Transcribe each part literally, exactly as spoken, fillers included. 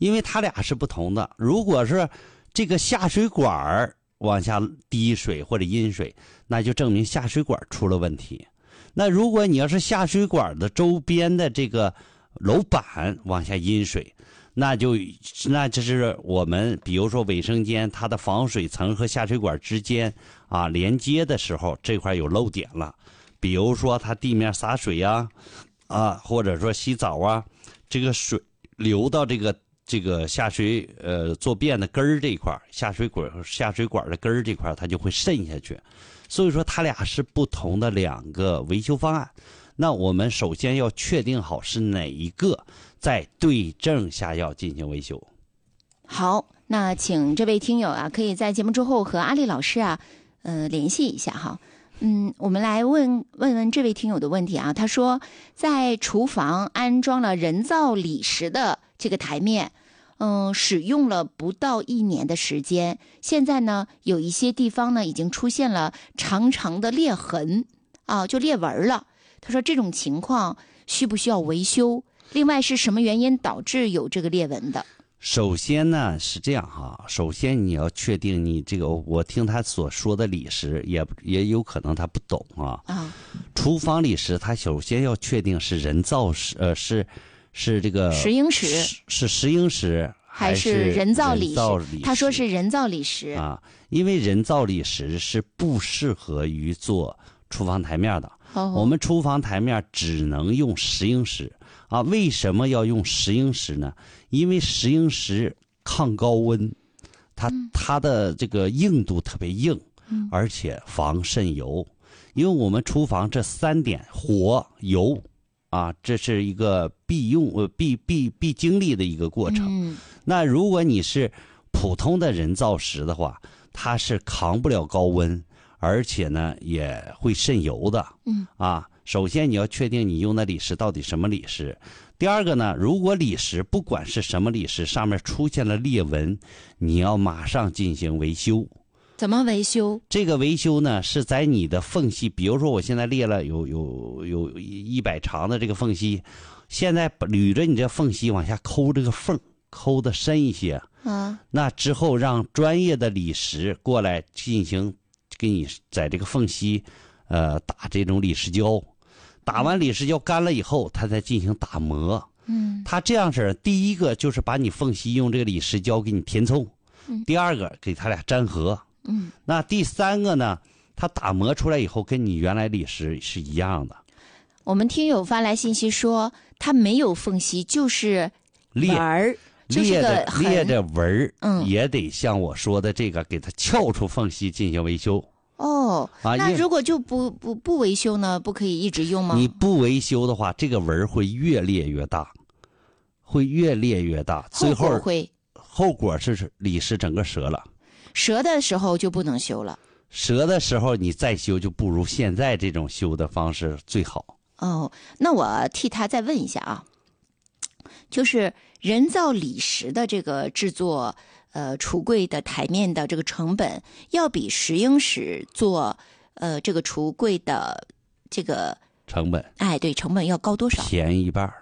因为它俩是不同的。如果是这个下水管往下滴水或者阴水，那就证明下水管出了问题。那如果你要是下水管的周边的这个楼板往下阴水，那就那就是我们比如说卫生间它的防水层和下水管之间啊连接的时候，这块有漏点了。比如说它地面洒水呀，啊，或者说洗澡啊，这个水流到这个这个下水呃坐便的根儿这一块，下水管下水管的根儿这块，它就会渗下去。所以说它俩是不同的两个维修方案。那我们首先要确定好是哪一个，在对症下药进行维修。 好，那请这位听友啊，可以在节目之后和阿丽老师啊，呃，联系一下哈。嗯，我们来问问问这位听友的问题啊。他说，在厨房安装了人造锂石的这个台面，嗯、呃，使用了不到一年的时间，现在呢，有一些地方呢已经出现了长长的裂痕啊，就裂纹了。他说这种情况需不需要维修？另外是什么原因导致有这个裂纹的？ 首先呢是这样哈，首先你要确定你这个，我听他所说的锂石也也有可能他不懂啊。 啊， 厨房锂石，他首先要确定是人造石，呃，是是这个石英石， 是是石英石还是人造锂石？ 他说是人造锂石啊，因为人造锂石是不适合于做厨房台面的。 哦、 我们厨房台面只能用石英石啊。为什么要用石英石呢？因为石英石抗高温，它、嗯、它的这个硬度特别硬， 嗯、 而且防渗油。因为我们厨房这三点火油啊，这是一个必用呃必必必经历的一个过程。 嗯、 那如果你是普通的人造石的话，它是扛不了高温。而且呢，也会渗油的。 嗯啊，首先你要确定你用的锂石到底什么锂石。第二个呢，如果锂石不管是什么锂石上面出现了裂纹，你要马上进行维修。 怎么维修？这个维修呢是在你的缝隙，比如说我现在裂了有有有一百长的这个缝隙，现在捋着你这缝隙往下抠这个缝，抠的深一些。 啊， 那之后让专业的锂石过来进行。给你在这个缝隙，呃，打这种锂石胶，打完锂石胶干了以后，它再进行打磨。 嗯， 它这样式，第一个就是把你缝隙用这个锂石胶给你填充， 嗯， 第二个给它俩粘合， 嗯， 那第三个呢，它打磨出来以后跟你原来锂石是一样的。 我们听友发来信息说，它没有缝隙，就是裂儿。 裂的裂的纹儿， 嗯， 也得像我说的这个，给它撬出缝隙进行维修。 哦， 啊， 那如果就不不不维修呢？不可以一直用吗？ 你不维修的话，这个纹儿会越裂越大，会越裂越大，最后会后果是锂石整个折了。 折的时候就不能修了。 折的时候你再修就不如现在这种修的方式最好。 哦，那我替他再问一下啊。就是人造锂石的这个制作，呃，橱柜的台面的这个成本，要比石英石做，呃，这个橱柜的这个成本， 哎，对，成本要高多少？ 便宜一半。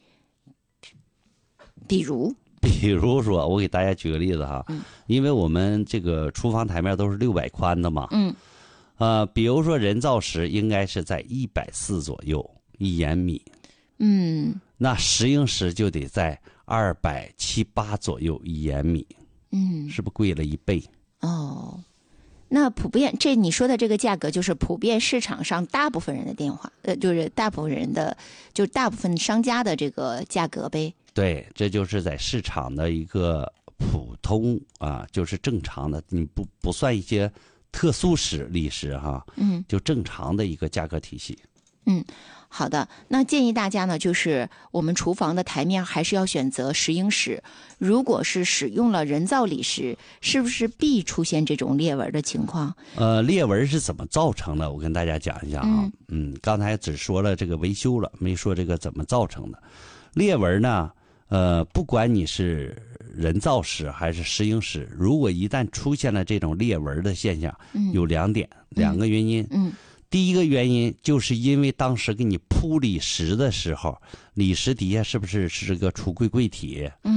比如， 比如说，我给大家举个例子哈， 嗯、 因为我们这个厨房台面都是六百宽的嘛， 嗯， 呃，比如说人造石应该是在一百四左右一延米， 嗯。 那石英石就得在二百七八左右一延米， 嗯， 是不是贵了一倍？ 哦，那普遍这你说的这个价格，就是普遍市场上大部分人的电话，呃，就是大部分人的，就是大部分商家的这个价格呗。 对，这就是在市场的一个普通啊，就是正常的，你不不算一些特殊石锂石哈， 嗯， 就正常的一个价格体系。 嗯，好的。那建议大家呢，就是我们厨房的台面还是要选择石英石。如果是使用了人造锂石，是不是必出现这种裂纹的情况？ 呃，裂纹是怎么造成的？我跟大家讲一下啊。 嗯, 嗯，刚才只说了这个维修了，没说这个怎么造成的。裂纹呢，呃，不管你是人造石还是石英石，如果一旦出现了这种裂纹的现象， 嗯、 有两点，两个原因。 嗯。嗯第一个原因就是因为当时给你铺锂石的时候，锂石底下是不是是个橱柜柜体？ 嗯，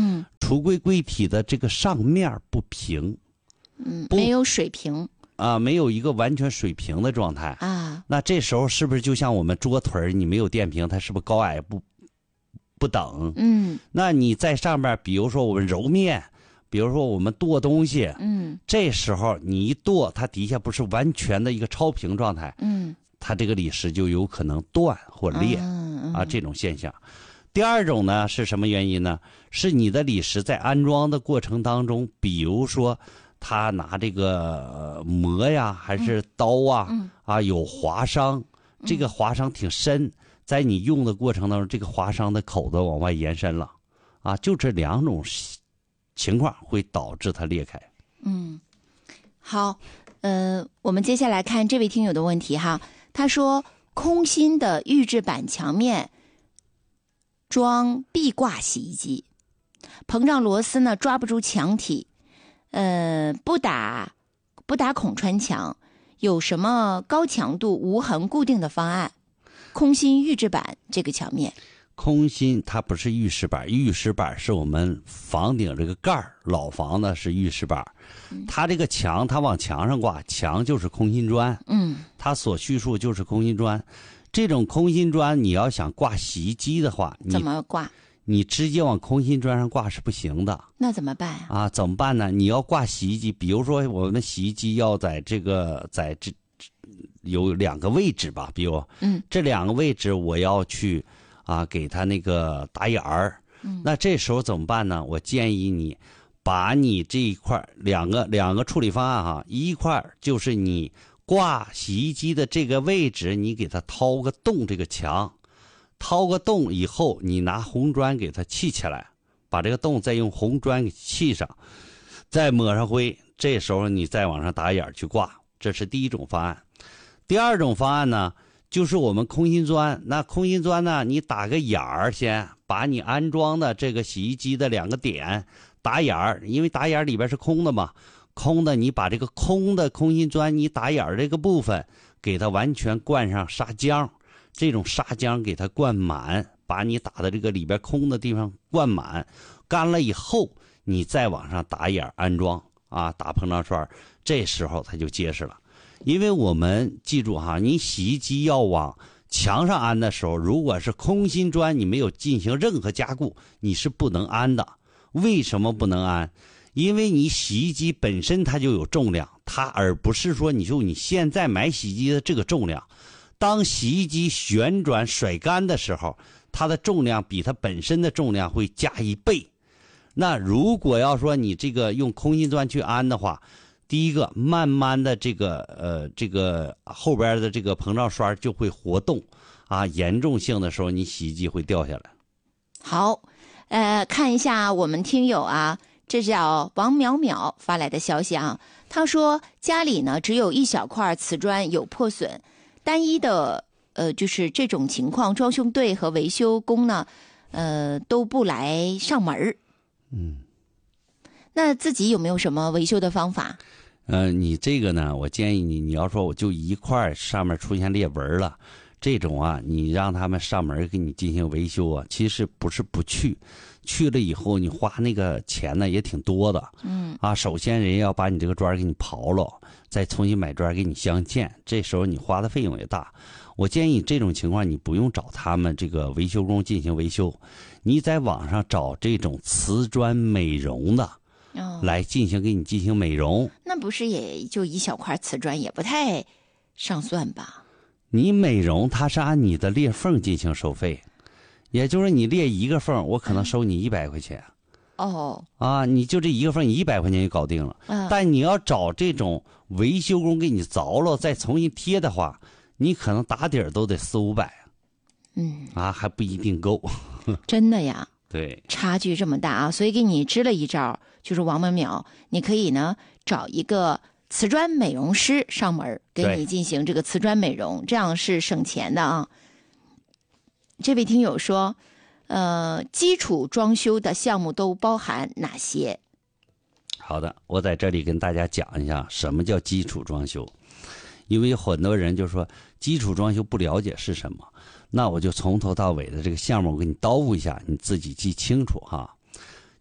橱柜柜体的这个上面不平， 嗯，没有水平啊，没有一个完全水平的状态啊。 那这时候是不是就像我们桌腿儿，你没有垫平，它是不是高矮不不等？ 嗯， 那你在上面，比如说我们揉面，比如说我们剁东西， 嗯， 这时候你一剁，它底下不是完全的一个超平状态， 嗯， 它这个理石就有可能断或裂、 嗯嗯、 啊，这种现象。第二种呢是什么原因呢？是你的理石在安装的过程当中，比如说他拿这个磨呀，还是刀啊， 嗯、 啊有划伤，这个划伤挺深，在你用的过程当中，这个划伤的口子往外延伸了，啊，就这两种情况会导致它裂开。 嗯，好，呃，我们接下来看这位听友的问题哈，他说空心的预制板墙面装壁挂洗衣机，膨胀螺丝呢抓不住墙体，呃，不打不打孔穿墙，有什么高强度无痕固定的方案？空心预制板这个墙面， 空心它不是玉石板，玉石板是我们房顶这个盖儿，老房子是玉石板，嗯、它这个墙它往墙上挂，墙就是空心砖， 嗯， 它所叙述就是空心砖。这种空心砖，你要想挂洗衣机的话， 怎么挂？ 你直接往空心砖上挂是不行的。 那怎么办呀？ 啊，怎么办呢？你要挂洗衣机，比如说我们洗衣机要在这个在这有两个位置吧，比如， 嗯， 这两个位置我要去啊给它那个打眼儿。 嗯， 那这时候怎么办呢？我建议你把你这一块两个两个处理方案哈，一块就是你挂洗衣机的这个位置，你给它掏个洞，这个墙掏个洞以后，你拿红砖给它砌起来，把这个洞再用红砖给砌上，再抹上灰，这时候你再往上打眼去挂，这是第一种方案。第二种方案呢，就是我们空心砖。那空心砖呢，你打个眼儿，先把你安装的这个洗衣机的两个点打眼儿，因为打眼儿里边是空的嘛，空的你把这个空的空心砖，你打眼儿这个部分给它完全灌上砂浆，这种砂浆给它灌满，把你打的这个里边空的地方灌满，干了以后你再往上打眼安装啊，打膨胀栓，这时候它就结实了。因为我们记住哈，你洗衣机要往墙上安的时候，如果是空心砖，你没有进行任何加固，你是不能安的。为什么不能安？因为你洗衣机本身它就有重量，它而不是说你就你现在买洗衣机的这个重量。当洗衣机旋转甩干的时候，它的重量比它本身的重量会加一倍。那如果要说你这个用空心砖去安的话，第一个慢慢的这个呃这个后边的这个膨胀栓就会活动啊，严重性的时候你洗衣机会掉下来。 好，呃，看一下我们听友啊，这叫王淼淼发来的消息啊，他说家里呢只有一小块瓷砖有破损，单一的呃就是这种情况，装修队和维修工呢呃都不来上门。 嗯， 那自己有没有什么维修的方法？ 呃，你这个呢，我建议你，你要说我就一块上面出现裂纹了，这种啊，你让他们上门给你进行维修啊，其实不是不去，去了以后你花那个钱呢也挺多的。 嗯啊，首先人要把你这个砖给你刨了，再重新买砖给你镶嵌，这时候你花的费用也大。我建议这种情况你不用找他们这个维修工进行维修，你在网上找这种瓷砖美容的。 哦， 来进行给你进行美容， 那不是也就一小块瓷砖，也不太上算吧？ 你美容它是按你的裂缝进行收费，也就是你裂一个缝，我可能收你一百块钱。 哦， 啊，你就这一个缝，一百块钱就搞定了。 嗯， 但你要找这种维修工给你凿了再重新贴的话，你可能打底儿都得四五百。 嗯， 啊，还不一定够。 真的呀？ 对， 差距这么大啊，所以给你支了一招，就是王淼淼，你可以呢找一个瓷砖美容师上门给你进行这个瓷砖美容，这样是省钱的啊。这位听友说，呃，基础装修的项目都包含哪些？ 好的，我在这里跟大家讲一下什么叫基础装修，因为很多人就说基础装修不了解是什么。那我就从头到尾的这个项目我给你叨咕一下，你自己记清楚哈。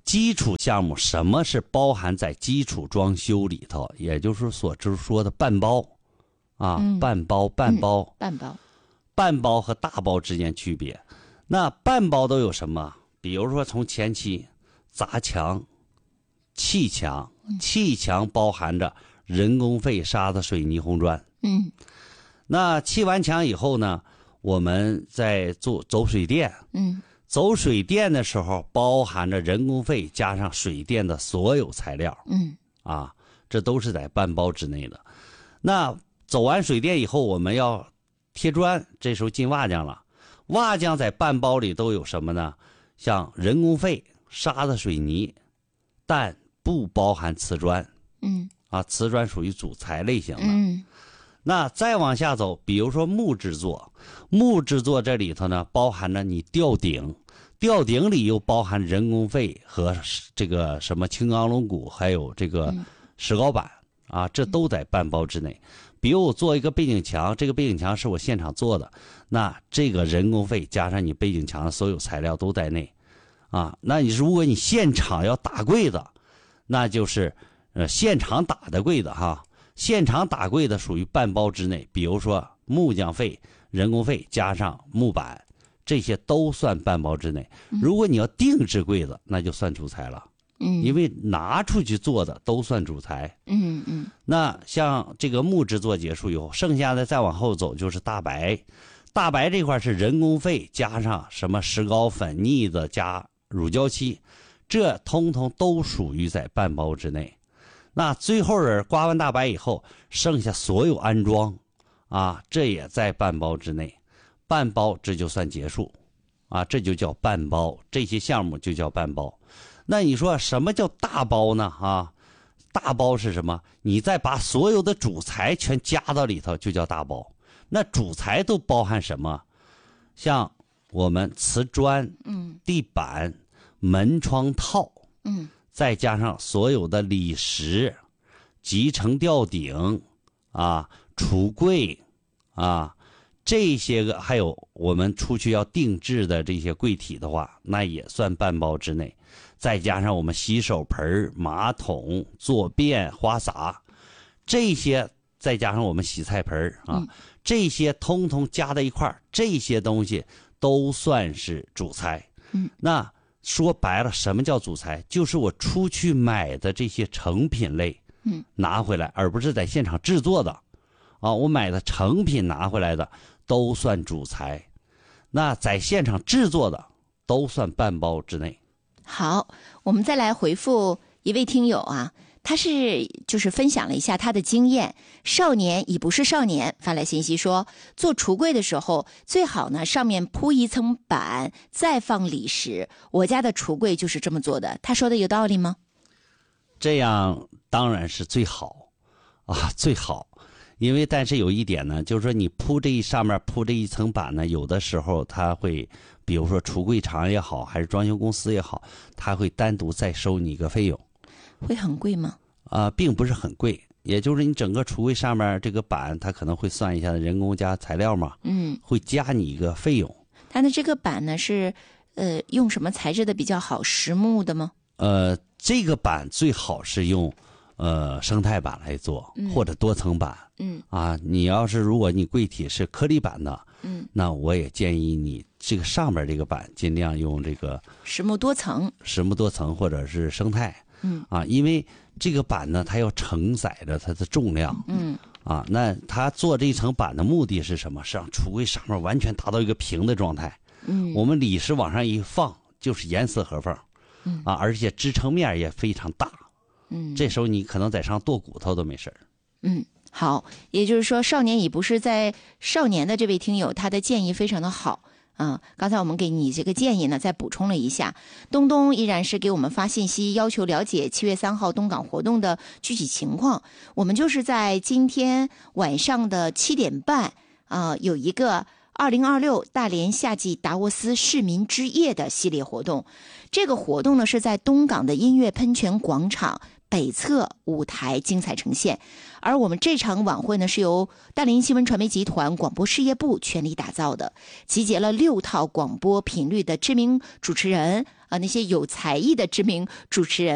基础项目什么是包含在基础装修里头，也就是所知说的半包啊， 嗯、 半包半包、 嗯、半包半包和大包之间区别。那半包都有什么？比如说从前期砸墙、砌墙，砌墙包含着人工费、沙子、水泥、红砖。 嗯， 那砌完墙以后呢，我们在做走水电。 嗯， 走水电的时候包含着人工费加上水电的所有材料。 嗯， 啊，这都是在半包之内的。那走完水电以后，我们要贴砖，这时候进瓦匠了。瓦匠在半包里都有什么呢？像人工费、沙子、水泥，但不包含瓷砖。 嗯， 啊，瓷砖属于主材类型的。 嗯， 那再往下走，比如说木制作，木制作这里头呢，包含着你吊顶，吊顶里又包含人工费和这个什么青钢龙骨，还有这个石膏板。啊，这都在半包之内。比如我做一个背景墙，这个背景墙是我现场做的，那这个人工费加上你背景墙的所有材料都在内。啊，那你如果你现场要打柜子，那就是呃现场打的柜子哈，现场打柜子属于半包之内。比如说木匠费、人工费加上木板，这些都算半包之内。如果你要定制柜子，那就算主材了。 嗯， 因为拿出去做的都算主材。 嗯嗯， 那像这个木制作结束以后，剩下的再往后走就是大白。大白这块是人工费加上什么石膏粉、腻子加乳胶漆，这通通都属于在半包之内。那最后人刮完大白以后，剩下所有安装啊，这也在半包之内。半包这就算结束啊，这就叫半包，这些项目就叫半包。那你说什么叫大包呢？啊，大包是什么？你再把所有的主材全加到里头，就叫大包。那主材都包含什么？像我们瓷砖、 嗯， 地板、门窗套， 嗯， 再加上所有的里石、集成吊顶啊、橱柜啊，这些个还有我们出去要定制的这些柜体的话，那也算半包之内。再加上我们洗手盆、马桶、坐便、花洒，这些再加上我们洗菜盆啊、嗯，这些通通加在一块儿，这些东西都算是主材。 嗯， 那说白了，什么叫主材？就是我出去买的这些成品类， 嗯，拿回来，而不是在现场制作的，啊，我买的成品拿回来的都算主材。那在现场制作的都算半包之内。 好，我们再来回复一位听友啊，他是就是分享了一下他的经验。少年已不是少年发来信息说，做橱柜的时候最好呢上面铺一层板，再放里石。我家的橱柜就是这么做的，他说的有道理吗？ 这样当然是最好啊，最好。因为但是有一点呢，就是说你铺这一上面铺这一层板呢，有的时候它会，比如说橱柜厂也好，还是装修公司也好，它会单独再收你一个费用。 会很贵吗？ 啊、呃，并不是很贵，也就是你整个橱柜上面这个板，它可能会算一下人工加材料嘛， 嗯， 会加你一个费用。 它的这个板呢是，呃，用什么材质的比较好？实木的吗？ 呃，这个板最好是用。呃，生态板来做，或者多层板。 嗯啊，你要是如果你柜体是颗粒板的， 嗯， 那我也建议你这个上面这个板尽量用这个实木多层、 实木多层或者是生态。 嗯啊，因为这个板呢，它要承载着它的重量。 嗯啊，那它做这一层板的目的是什么？是让橱柜上面完全达到一个平的状态。 嗯， 我们里石往上一放，就是严丝合缝。 嗯啊，而且支撑面也非常大。 嗯， 这时候你可能在上剁骨头都没事儿。 嗯，好，也就是说，少年已不是在少年的这位听友，他的建议非常的好啊。刚才我们给你这个建议呢，再补充了一下。东东依然是给我们发信息，要求了解七月三号东港活动的具体情况。我们就是在今天晚上的七点半啊，有一个二零二六大连夏季达沃斯市民之夜的系列活动。这个活动呢是在东港的音乐喷泉广场北侧舞台精彩呈现，而我们这场晚会呢是由大连新闻传媒集团广播事业部全力打造的，集结了六套广播频率的知名主持人啊那些有才艺的知名主持人。